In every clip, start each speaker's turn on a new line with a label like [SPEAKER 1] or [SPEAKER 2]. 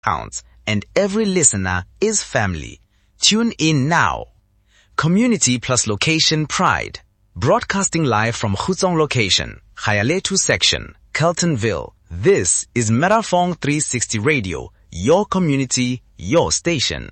[SPEAKER 1] counts, and every listener is family. Tune in now. Community plus location pride. Broadcasting live from Khutsong location, Khayaletu section, Keltonville. This is Merafong 360 Radio, your community, your station.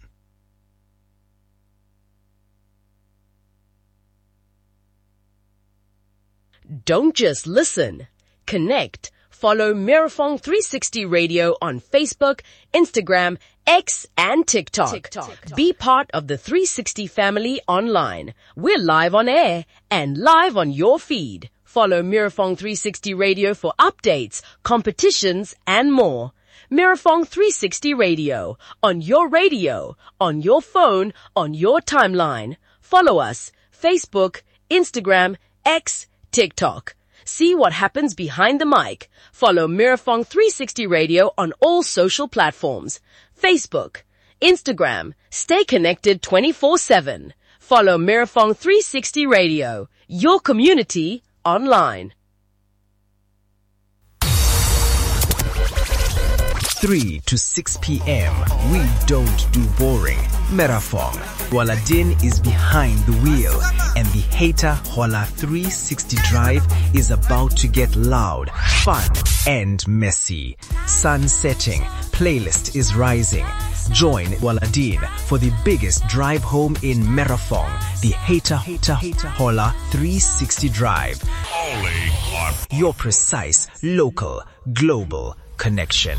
[SPEAKER 2] Don't just listen. Connect. Follow Merafong 360 Radio on Facebook, Instagram, X, and TikTok. Be part of the 360 family online. We're live on air and live on your feed. Follow Merafong 360 Radio for updates, competitions, and more. Merafong 360 Radio. On your phone, on your timeline. Follow us. Facebook, Instagram, X, TikTok. See what happens behind the mic. Follow Merafong 360 Radio on all social platforms. Facebook, Instagram. Stay connected 24/7. Follow Merafong 360 Radio, your community online.
[SPEAKER 1] 3 to 6 p.m. We don't do boring. Merafong. Waladin is behind the wheel and the Hater Hola 360 drive is about to get loud, fun and messy. Sun setting, playlist is rising. Join Waladin for the biggest drive home in Merafong, the Hater Hola 360 drive. Your precise, local, global connection.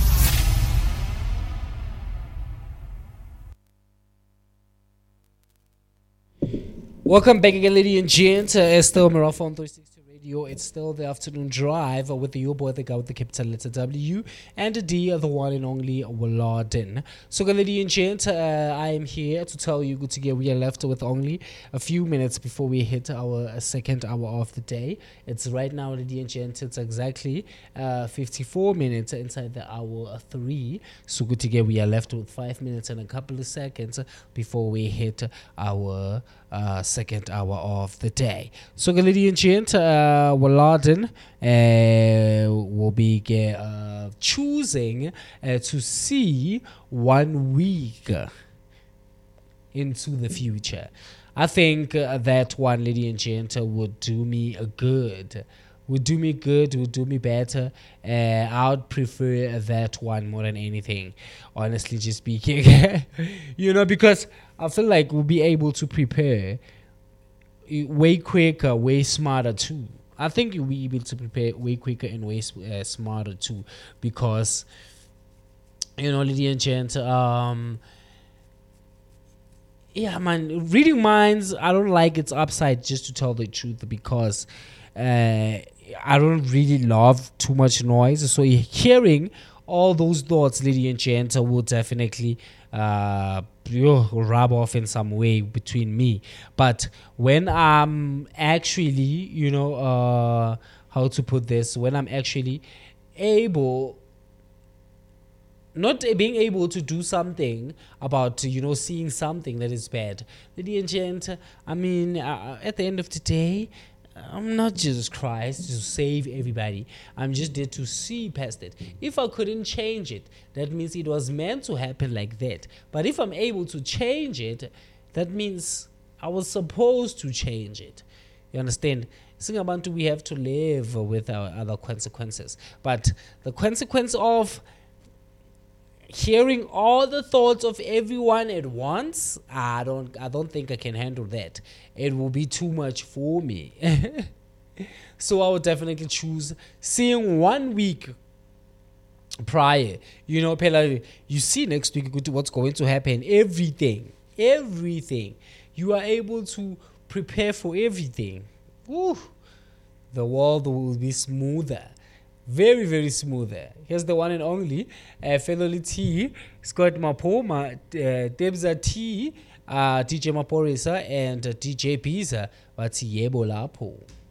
[SPEAKER 3] Welcome back again, ladies and gents. It's still Merafong 360 Radio. It's still the afternoon drive with your boy, the guy with the capital letter W, and the D, the one and only Waladin. So, ladies and gents, I am here to tell you good to get. We are left with only a few minutes before we hit our second hour of the day. It's right now, ladies and gents, it's exactly 54 minutes inside the hour 3. So, good to get. We are left with 5 minutes and a couple of seconds before we hit our second hour of the day. So, ladies and gents, Waladin will be choosing to see 1 week into the future. I think that one, lady and gent, would do me good. Would do me good, would do me better. I would prefer that one more than anything, honestly, just speaking. Because I feel like we'll be able to prepare way quicker, way smarter too. I think you'll be able to prepare way quicker and way smarter too, because, lady and gent, yeah, man, reading minds, I don't like its upside, just to tell the truth, because I don't really love too much noise. So hearing all those thoughts, lady and gent, will definitely rub off in some way between me. But when I'm actually, how to put this, when I'm actually not being able to do something about, seeing something that is bad, lady and gent, I mean, at the end of the day, I'm not Jesus Christ to save everybody. I'm just there to see past it. If I couldn't change it, that means it was meant to happen like that. But if I'm able to change it, that means I was supposed to change it. You understand? We have to live with our other consequences. But the consequence of hearing all the thoughts of everyone at once, I don't think I can handle that. It will be too much for me. So I would definitely choose seeing 1 week prior. Pela, you see next week what's going to happen. Everything. You are able to prepare for everything. Ooh, the world will be smoother. Very, very smooth. Here's the one and only Fellow T, Scott Mapoma, Debza T, DJ Maporisa, and DJ Pisa. But Yebo Lapo.